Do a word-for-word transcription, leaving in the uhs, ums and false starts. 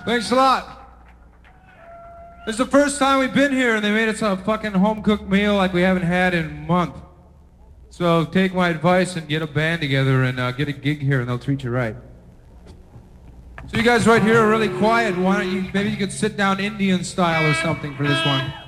Thanks a lot. This is the first time we've been here and they made us a fucking home-cooked meal like we haven't had in a month. So take my advice and get a band together and uh, get a gig here and they'll treat you right. So you guys right here are really quiet. Why don't you, maybe you could sit down Indian style or something for this one.